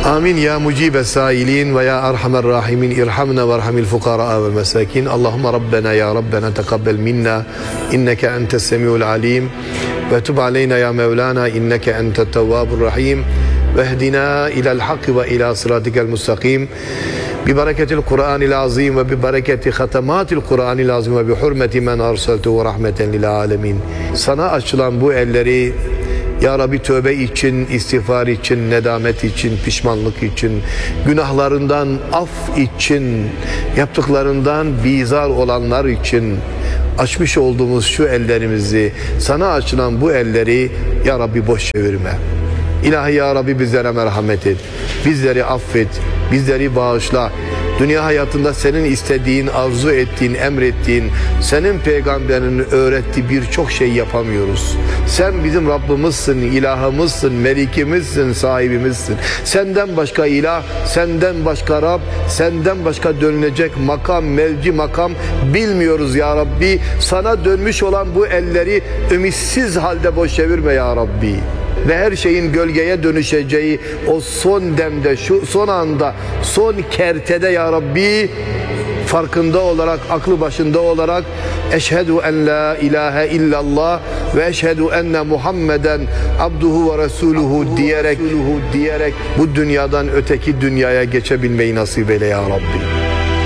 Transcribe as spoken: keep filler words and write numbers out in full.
Amin ya mucibe sailin ve ya erhamer rahimin irhamna ve erhamil fukara ve mesakin. Allahümme Rabbena ya Rabbena tekabbel minna inneke entes semiul alim ve tub aleyna ya Mevlana inneke entet tevvabur rahim ve ehdina ilal hakkı ve ila sıratikel mustakim bi bereketil Kur'anil azim ve bi bereketi hatematil Kur'anil azim ve bi hurmeti men arsaltuhu rahmeten lil alemin. Sana açılan bu elleri Ya Rabbi tövbe için, istiğfar için, nedamet için, pişmanlık için, günahlarından af için, yaptıklarından bizar olanlar için açmış olduğumuz şu ellerimizi, sana açılan bu elleri Ya Rabbi boş çevirme. İlahi Ya Rabbi bizlere merhamet et, bizleri affet, bizleri bağışla. Dünya hayatında senin istediğin, arzu ettiğin, emrettiğin, senin peygamberinin öğrettiği birçok şey yapamıyoruz. Sen bizim Rabbimizsin, ilahımızsın, melikimizsin, sahibimizsin. Senden başka ilah, senden başka Rab, senden başka dönülecek makam, mevci makam bilmiyoruz ya Rabbi. Sana dönmüş olan bu elleri ümitsiz halde boş çevirme ya Rabbi. Ve her şeyin gölgeye dönüşeceği o son demde, şu son anda, son kertede ya Rabbi farkında olarak, aklı başında olarak eşhedü en la ilahe illallah ve eşhedü enne Muhammeden abduhu ve resuluhu diyerek, diyerek bu dünyadan öteki dünyaya geçebilmeyi nasip eyle ya Rabbi.